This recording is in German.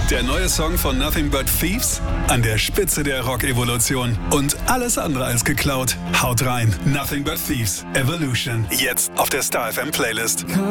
Der neue Song von Nothing But Thieves? An der Spitze der Rock-Evolution. Und alles andere als geklaut. Haut rein. Nothing But Thieves. Evolution. Jetzt auf der Star FM Playlist.